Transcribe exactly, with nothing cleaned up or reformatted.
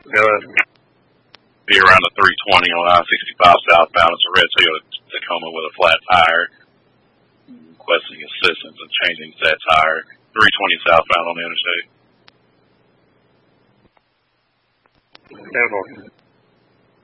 Go ahead. Be around the three twenty on I sixty-five southbound. It's a red Toyota Tacoma with a flat tire. Requesting assistance in changing that tire. three twenty southbound on the interstate. ten four.